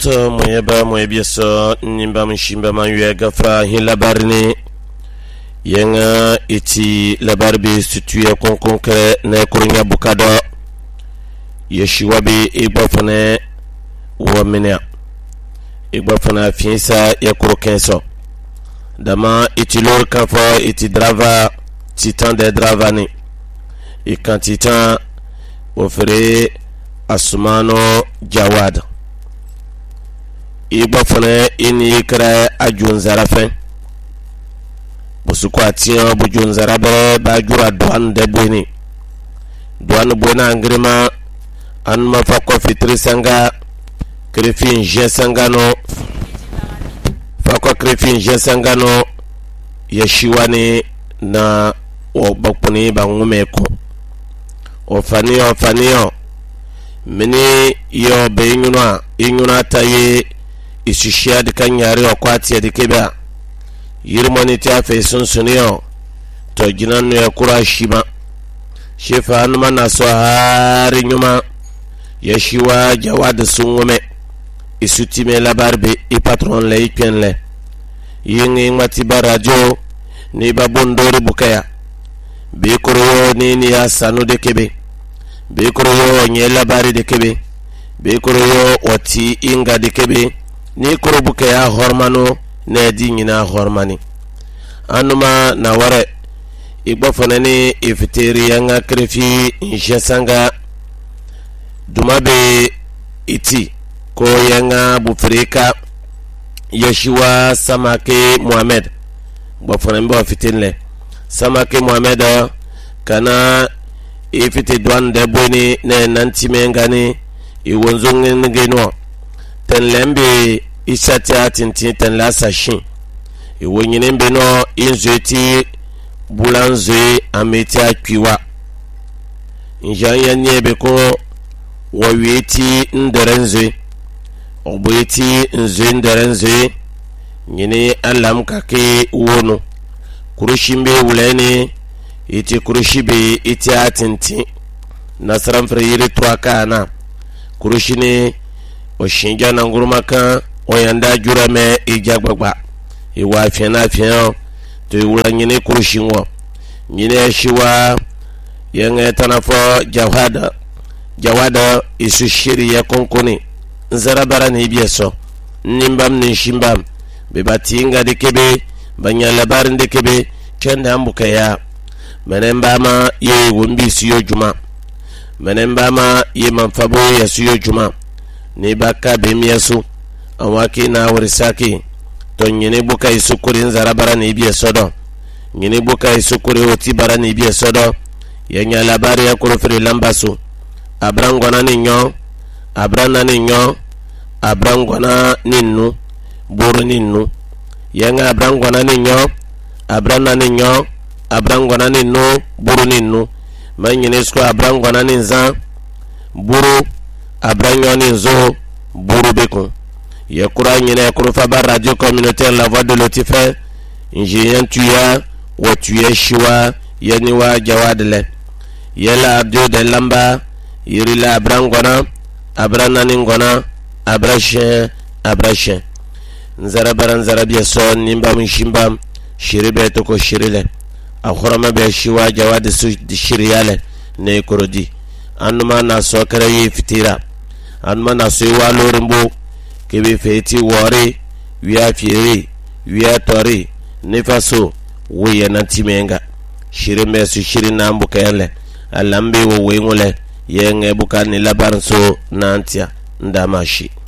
to moyeba moyebieso nimba mshimba manyu gafra hin labarni yenga iti labarbi situe konkonkre na kurunya bukado yeshiwabi igbafane wamina igbafana fiensa ya kurokenso dama iti lor kafo iti drava titan de dravani ikan titan ofere asumano jawad igbafane ini kra ajun zarafen bosuko atiyan bujun zarabe ba jura douane de bweni douane bwena angrima an ma fa ko fitri sanga krefin je sangano fa ko krefin je sangano yeshiwani na o bakuni ba ngumeko o faniyo mini yo be inyuna taye isishia de kanyari o kwati de keba yirmoni ta fe sunsuniyo to jinanu ya kurashima shefa anuma na so hari nyuma yeshiwa jawad sungume isutime labarbe i patron le ikenle yingi matiba radio ni babondori bukaya be koro ni ya sanu de kebe be koro nye labari de kebe be koro oti inga de kebe ni koro bukaya hormano na dinyina hormani anuma na ware igbafonani ifiteri yanga krefi insesanga dumabe iti ko yanga bufrika yeshiwa samake muhammad gbafonan ba fitinle samake muhammad kana ifite douane de boni ne nantime ngani iwonzongin ngeno tenlembe ishatia tintin ten la sachin iwonyine mbeno inzeti bulanze ameti akwiwa njanya nyebe ko waweti nderenze oboeti nze nderenze nyine alam kake wono kurushimbe wulene iti kurushibe iti atintin nasram freyire 3 kana kurushine oshinja na ngurumaka oyanda jurame ijagbagba iwa fiana to iwula nyine kurushinwo nyine shiwa yenga tanafo jawada isu shiri ya konkoni nzarabara ni bieso nimbam ni shimbam bebatinga dikebe banya labarin dikebe chenda ambuka ya menembama ye wumbi siyo juma menembama ye manfabo ya siyo juma ni baka bemyesu awaki na warisaki to nyine buka isukuri nzarabara ni bieso do nyine buka isukuri otibara ni bieso do yenya labari ya kurufiri lambasu abrangwana ninyo abrana ninyo abrangwana ninnu buru ninnu yenga abrangwana ninyo abrana ninyo abrangwana ninnu buru ninnu manyinesko abrangwana ninza buru abranyo ninzo buru bekon yekura nyine kurufa ba radio communautaire la voix de l'Otifé ingénieur tuya wa tuya shiwa yeniwa jawadle yela abdio de lamba yirila abrangwana abrana ningwana abrashe nzara biya so nimba mshimba shiribe to ko shirile akhorama be shiwa jawad su shiriyale ne korodi anuma na so kare fitira anuma na so walorumbo kebe feti wore wiya fiere wiya tori nefaso wuya na timenga shirime su shirina mbuka yale alambe wo wengole yenge bukani labarso nantia ndamashi